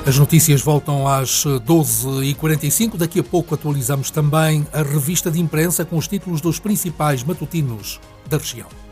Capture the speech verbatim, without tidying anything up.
As notícias voltam às doze e quarenta e cinco. Daqui a pouco atualizamos também a revista de imprensa com os títulos dos principais matutinos da região.